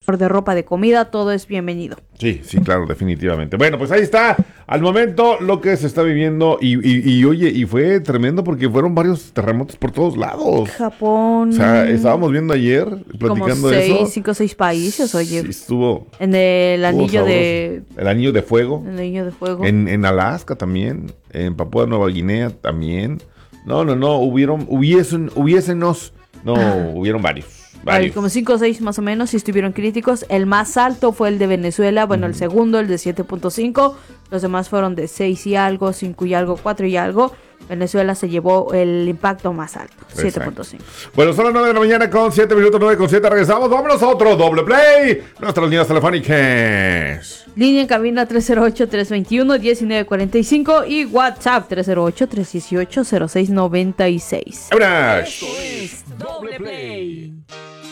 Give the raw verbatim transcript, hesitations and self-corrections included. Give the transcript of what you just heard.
de ropa, de comida, todo es bienvenido. Sí, sí, claro, definitivamente. Bueno, pues ahí está, al momento, lo que se está viviendo. Y, y, y oye, y fue tremendo porque fueron varios terremotos por todos lados. Japón. O sea, estábamos viendo ayer, platicando como seis, eso. cinco o seis países, oye. Sí, estuvo. En el estuvo anillo sabroso. de... El anillo de fuego. El anillo de fuego. En, en Alaska también. En Papúa Nueva Guinea también. No, no, no, hubieron, hubiesen, hubiésenos. No, hubieron varios. Varios. Ay, como cinco o seis más o menos, si estuvieron críticos. El más alto fue el de Venezuela, bueno, uh-huh. el segundo, el de siete punto cinco. Los demás fueron de seis y algo, cinco y algo, cuatro y algo. Venezuela se llevó el impacto más alto, siete punto cinco. Bueno, son las nueve de la mañana con siete minutos, nueve con siete. Regresamos, vámonos a otro doble play. Nuestras líneas telefónicas. Línea en cabina tres cero ocho, tres dos uno, uno nueve cuatro cinco y WhatsApp tres cero ocho, tres uno ocho, cero seis nueve seis. ¡Vámonos! Esto es Doble Play.